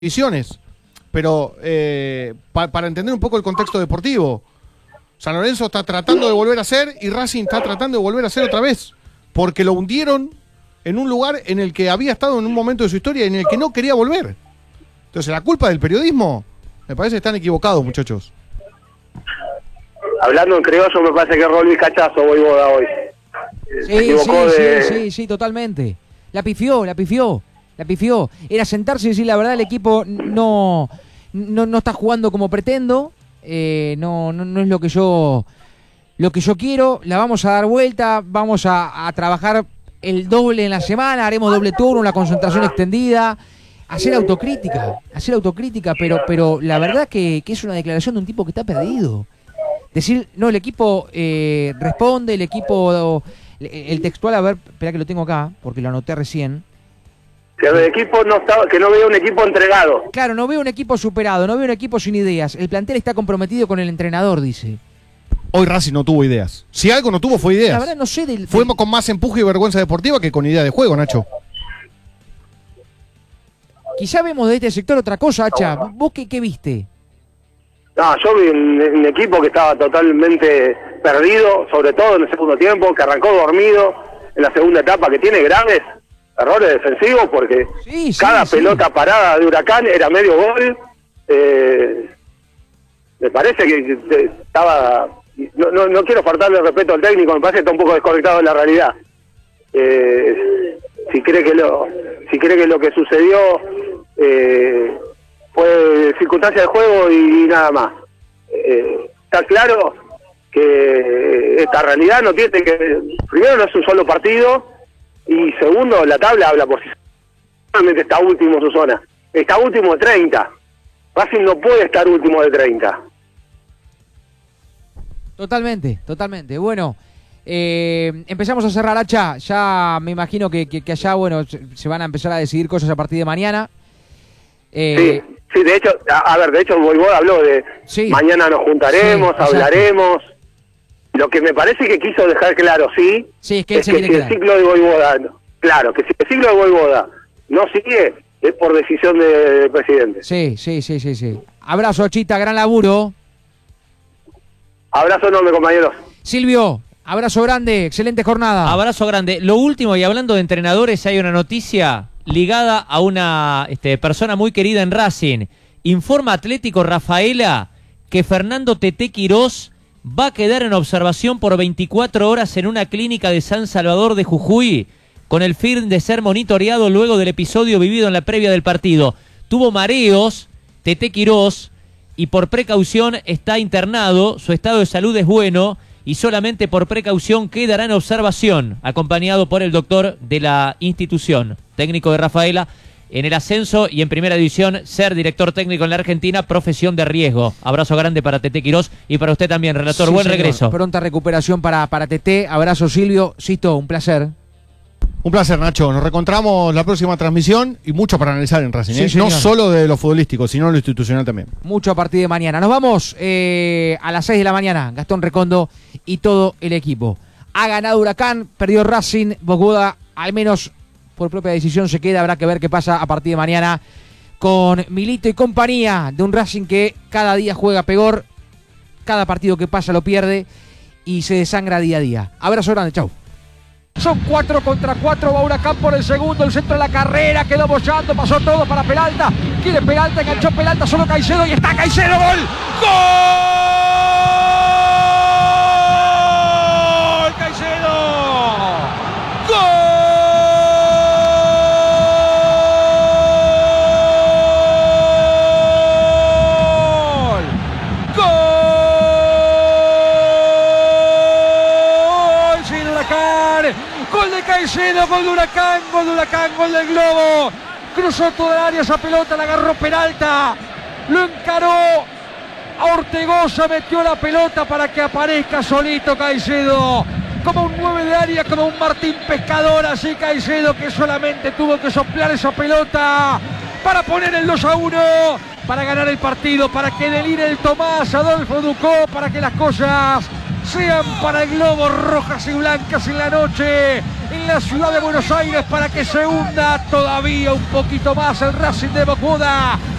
divisiones, pero para entender un poco el contexto deportivo, San Lorenzo está tratando de volver a ser y Racing está tratando de volver a ser otra vez, porque lo hundieron en un lugar en el que había estado en un momento de su historia en el que no quería volver. Entonces la culpa del periodismo, me parece que están equivocados, muchachos. Hablando en criollo, me parece que Rolly Cachazo Voivoda hoy. Sí, totalmente. La pifió. Era sentarse y decir la verdad, el equipo no está jugando como pretendo, no es lo que yo quiero, la vamos a dar vuelta, vamos a trabajar el doble en la semana, haremos doble turno, la concentración extendida, hacer autocrítica, pero la verdad que es una declaración de un tipo que está perdido. Decir, no, el equipo responde, el equipo, el textual, a ver, espera que lo tengo acá, porque lo anoté recién. Que el equipo que no veo un equipo entregado. Claro, no veo un equipo superado, no veo un equipo sin ideas. El plantel está comprometido con el entrenador, dice. Hoy Racing no tuvo ideas. Si algo no tuvo fue ideas. La verdad no sé Fue con más empuje y vergüenza deportiva que con idea de juego, Nacho. Quizá vemos de este sector otra cosa, Hacha. ¿Vos qué viste? No, yo vi un equipo que estaba totalmente perdido, sobre todo en el segundo tiempo, que arrancó dormido en la segunda etapa, que tiene graves errores defensivos, porque cada pelota parada de Huracán era medio gol. Me parece que estaba... No quiero faltarle el respeto al técnico, me parece que está un poco desconectado de la realidad. Si cree que lo que sucedió fue circunstancia de juego y nada más. Está claro que esta realidad no tiene que... Primero, no es un solo partido, y segundo, la tabla habla por sí sola. Solamente está último en su zona. Está último de 30. Racing no puede estar último de 30. Totalmente. Bueno, empezamos a cerrar, Hacha. Ya me imagino que allá, bueno, se van a empezar a decidir cosas a partir de mañana. Sí, de hecho, Voivoda habló de mañana nos juntaremos, hablaremos. Lo que me parece que quiso dejar claro, es que si el ciclo de Voivoda, que si el ciclo de Voivoda no sigue, es por decisión del presidente. Sí. Abrazo, Chita, gran laburo. Abrazo enorme, compañeros. Silvio, abrazo grande, excelente jornada. Abrazo grande. Lo último, y hablando de entrenadores, hay una noticia ligada a una persona muy querida en Racing. Informa Atlético Rafaela que Fernando Tete Quirós va a quedar en observación por 24 horas en una clínica de San Salvador de Jujuy, con el fin de ser monitoreado luego del episodio vivido en la previa del partido. Tuvo mareos, Tete Quirós, y por precaución está internado. Su estado de salud es bueno y solamente por precaución quedará en observación, acompañado por el doctor de la institución. Técnico de Rafaela, en el ascenso y en primera división, ser director técnico en la Argentina, profesión de riesgo. Abrazo grande para Tete Quirós y para usted también, relator. Buen regreso. Pronta recuperación para Tete. Abrazo, Silvio. Sisto, un placer. Un placer, Nacho. Nos reencontramos la próxima transmisión y mucho para analizar en Racing. No solo de lo futbolístico, sino lo institucional también. Mucho a partir de mañana. Nos vamos a las 6 de la mañana. Gastón Recondo y todo el equipo. Ha ganado Huracán, perdió Racing. Voivoda, al menos por propia decisión, se queda. Habrá que ver qué pasa a partir de mañana con Milito y compañía de un Racing que cada día juega peor. Cada partido que pasa lo pierde y se desangra día a día. Abrazo grande, chau. Son 4 contra 4, va Huracán por el segundo, el centro de la carrera, quedó bollando, pasó todo para Peralta, quiere Peralta, enganchó Peralta, solo Caicedo y está Caicedo, ¡gol! ¡Gol! ¡Caicedo! ¡Gol! Gol de Caicedo, gol de Huracán, gol del Globo. Cruzó toda el área esa pelota, la agarró Peralta, lo encaró a Ortegoza, metió la pelota para que aparezca solito Caicedo. Como un 9 de área, como un Martín Pescador, así Caicedo, que solamente tuvo que soplar esa pelota para poner el 2-1, para ganar el partido, para que delire el Tomás Adolfo Ducó, para que las cosas sean para el Globo rojas y blancas en la noche en la ciudad de Buenos Aires para que se hunda todavía un poquito más el Racing de Bocuda.